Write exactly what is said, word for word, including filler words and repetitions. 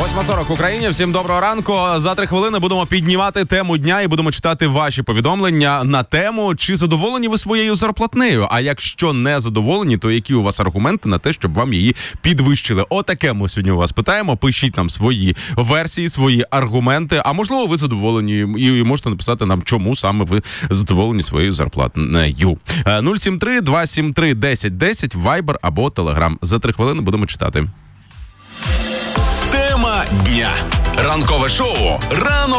восьма сорок в Україні. Всім доброго ранку. За три хвилини будемо піднімати тему дня і будемо читати ваші повідомлення на тему, чи задоволені ви своєю зарплатнею. А якщо не задоволені, то які у вас аргументи на те, щоб вам її підвищили? Отаке ми сьогодні у вас питаємо. Пишіть нам свої версії, свої аргументи. А можливо, ви задоволені і можете написати нам, чому саме ви задоволені своєю зарплатнею. нуль сім три два сім три десять десять, Viber або Telegram. За три хвилини будемо читати. Тема дня. Ранкове шоу «Ранок